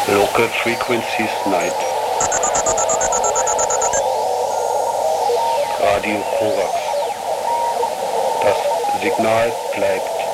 Local Frequencies Night. Radio Korax. Das Signal bleibt.